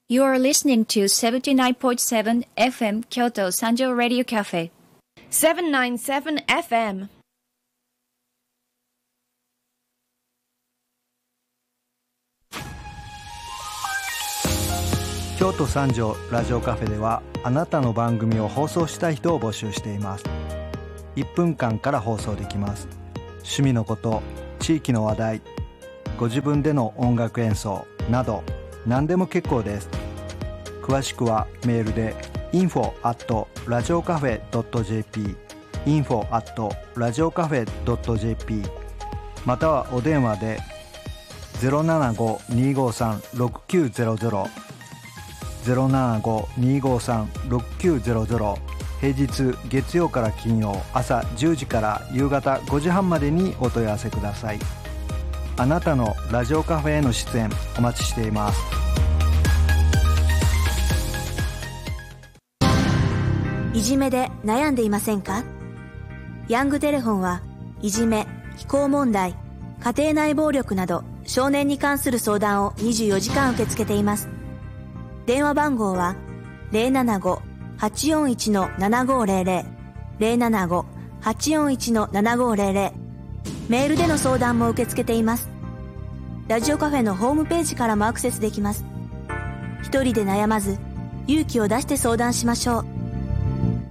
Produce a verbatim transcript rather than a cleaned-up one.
You are listening to seventy-nine point seven エフエム 京都三条 Radio Cafe セブンナインセブン エフエム。 京都三条ラジオカフェではあなたの番組を放送したい人を募集しています。いっぷんかんから放送できます。趣味のこと、地域の話題、ご自分での音楽演奏など何でも結構です。詳しくはメールで インフォ アット ラジオカフェ ドット ジェーピー インフォ アット ラジオカフェ ドット ジェーピー またはお電話で ゼロななご にーごーさん ろくきゅうゼロゼロ ゼロななご にーごーさん ろくきゅうゼロゼロ平日月曜から金曜朝じゅうじから夕方ごじはんまでにお問い合わせください。あなたのラジオカフェへの出演お待ちしています。 いじめで悩んでいませんか？ヤングテレフォンはいじめ、非行問題、家庭内暴力など少年に関する相談をにじゅうよじかん受け付けています。電話番号は ゼロななご はちよんいち ななごゼロゼロ ゼロななご はちよんいち ななごゼロゼロ メールでの相談も受け付けています。ラジオカフェのホームページからもアクセスできます。一人で悩まず勇気を出して相談しましょう。